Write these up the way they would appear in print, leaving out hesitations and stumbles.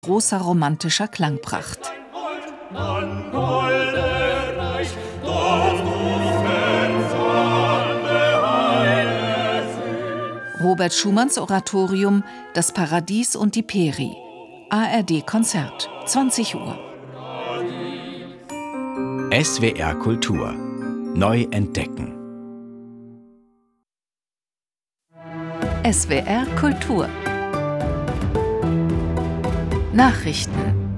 großer romantischer Klangpracht. Robert Schumanns Oratorium »Das Paradies und die Peri«. ARD-Konzert, 20 Uhr. SWR Kultur. Neu entdecken. SWR Kultur. Nachrichten.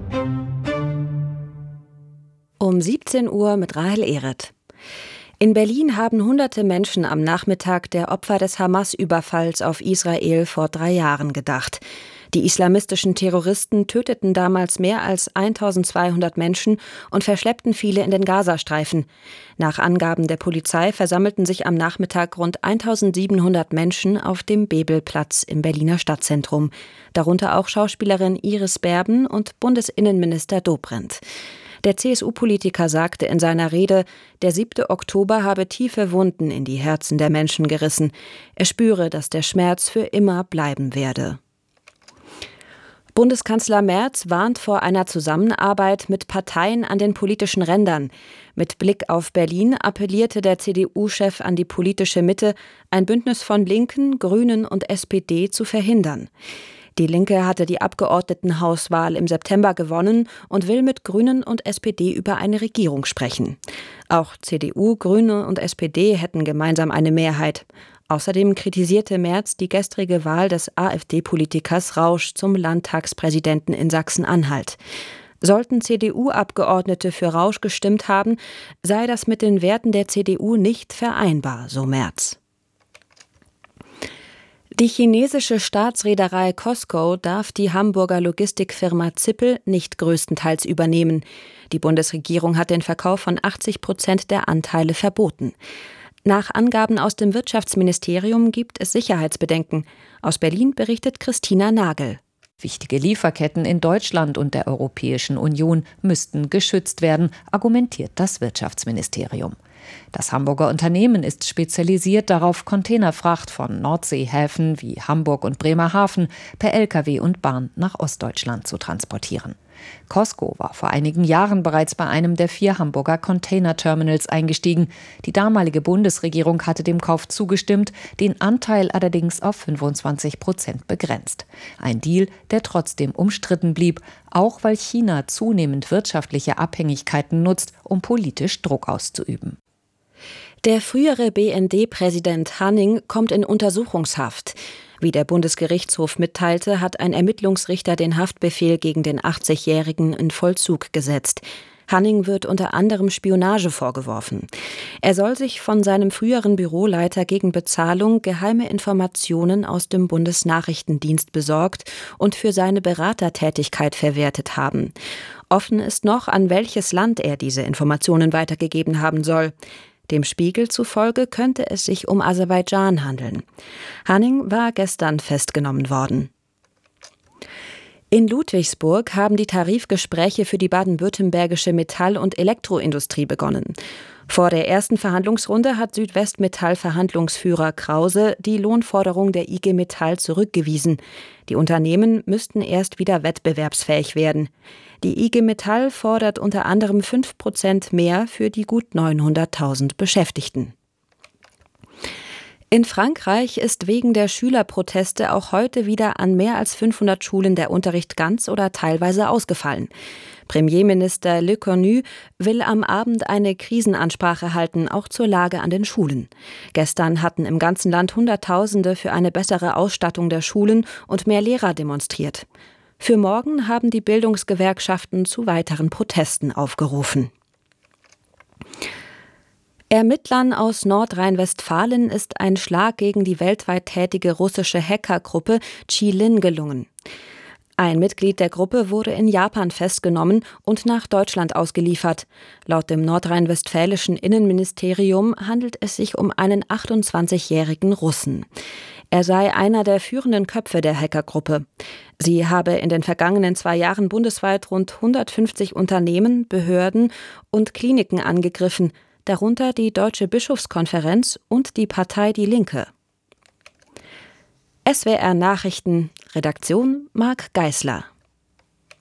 Um 17 Uhr mit Rahel Ehret. In Berlin haben hunderte Menschen am Nachmittag der Opfer des Hamas-Überfalls auf Israel vor 3 Jahren gedacht. Die islamistischen Terroristen töteten damals mehr als 1200 Menschen und verschleppten viele in den Gazastreifen. Nach Angaben der Polizei versammelten sich am Nachmittag rund 1700 Menschen auf dem Bebelplatz im Berliner Stadtzentrum. Darunter auch Schauspielerin Iris Berben und Bundesinnenminister Dobrindt. Der CSU-Politiker sagte in seiner Rede, der 7. Oktober habe tiefe Wunden in die Herzen der Menschen gerissen. Er spüre, dass der Schmerz für immer bleiben werde. Bundeskanzler Merz warnt vor einer Zusammenarbeit mit Parteien an den politischen Rändern. Mit Blick auf Berlin appellierte der CDU-Chef an die politische Mitte, ein Bündnis von Linken, Grünen und SPD zu verhindern. Die Linke hatte die Abgeordnetenhauswahl im September gewonnen und will mit Grünen und SPD über eine Regierung sprechen. Auch CDU, Grüne und SPD hätten gemeinsam eine Mehrheit. Außerdem kritisierte Merz die gestrige Wahl des AfD-Politikers Rausch zum Landtagspräsidenten in Sachsen-Anhalt. Sollten CDU-Abgeordnete für Rausch gestimmt haben, sei das mit den Werten der CDU nicht vereinbar, so Merz. Die chinesische Staatsreederei COSCO darf die Hamburger Logistikfirma Zippel nicht größtenteils übernehmen. Die Bundesregierung hat den Verkauf von 80% der Anteile verboten. Nach Angaben aus dem Wirtschaftsministerium gibt es Sicherheitsbedenken. Aus Berlin berichtet Christina Nagel. Wichtige Lieferketten in Deutschland und der Europäischen Union müssten geschützt werden, argumentiert das Wirtschaftsministerium. Das Hamburger Unternehmen ist spezialisiert darauf, Containerfracht von Nordseehäfen wie Hamburg und Bremerhaven per Lkw und Bahn nach Ostdeutschland zu transportieren. COSCO war vor einigen Jahren bereits bei einem der 4 Hamburger Containerterminals eingestiegen. Die damalige Bundesregierung hatte dem Kauf zugestimmt, den Anteil allerdings auf 25% begrenzt. Ein Deal, der trotzdem umstritten blieb, auch weil China zunehmend wirtschaftliche Abhängigkeiten nutzt, um politisch Druck auszuüben. Der frühere BND-Präsident Hanning kommt in Untersuchungshaft. Wie der Bundesgerichtshof mitteilte, hat ein Ermittlungsrichter den Haftbefehl gegen den 80-Jährigen in Vollzug gesetzt. Hanning wird unter anderem Spionage vorgeworfen. Er soll sich von seinem früheren Büroleiter gegen Bezahlung geheime Informationen aus dem Bundesnachrichtendienst besorgt und für seine Beratertätigkeit verwertet haben. Offen ist noch, an welches Land er diese Informationen weitergegeben haben soll. Dem Spiegel zufolge könnte es sich um Aserbaidschan handeln. Hanning war gestern festgenommen worden. In Ludwigsburg haben die Tarifgespräche für die baden-württembergische Metall- und Elektroindustrie begonnen. Vor der ersten Verhandlungsrunde hat Südwestmetall-Verhandlungsführer Krause die Lohnforderung der IG Metall zurückgewiesen. Die Unternehmen müssten erst wieder wettbewerbsfähig werden. Die IG Metall fordert unter anderem 5% mehr für die gut 900.000 Beschäftigten. In Frankreich ist wegen der Schülerproteste auch heute wieder an mehr als 500 Schulen der Unterricht ganz oder teilweise ausgefallen. Premierminister Lecornu will am Abend eine Krisenansprache halten, auch zur Lage an den Schulen. Gestern hatten im ganzen Land Hunderttausende für eine bessere Ausstattung der Schulen und mehr Lehrer demonstriert. Für morgen haben die Bildungsgewerkschaften zu weiteren Protesten aufgerufen. Ermittlern aus Nordrhein-Westfalen ist ein Schlag gegen die weltweit tätige russische Hackergruppe Qilin gelungen. Ein Mitglied der Gruppe wurde in Japan festgenommen und nach Deutschland ausgeliefert. Laut dem nordrhein-westfälischen Innenministerium handelt es sich um einen 28-jährigen Russen. Er sei einer der führenden Köpfe der Hackergruppe. Sie habe in den vergangenen 2 Jahren bundesweit rund 150 Unternehmen, Behörden und Kliniken angegriffen, darunter die Deutsche Bischofskonferenz und die Partei Die Linke. SWR Nachrichten, Redaktion Marc Geisler.